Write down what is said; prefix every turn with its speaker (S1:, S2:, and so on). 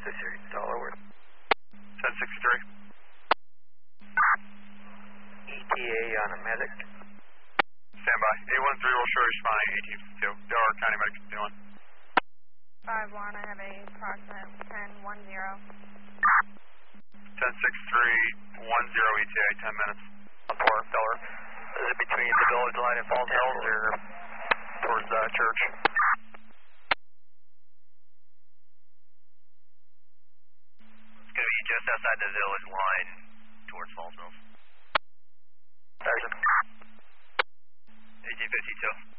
S1: this here, dollar worth.
S2: 1063.
S1: ETA on a medic.
S2: Standby. 813 will show responding 1852. There are county medics doing.
S3: 5-1, I have a approximate 10-10.
S2: 1063, 10 ETA, 10 minutes.
S1: 4, Feller. Is it between the village line and Falls Hills or towards the church?
S4: It's going to be just outside the village line towards Falls Hills.
S1: Sergeant.
S4: 1852.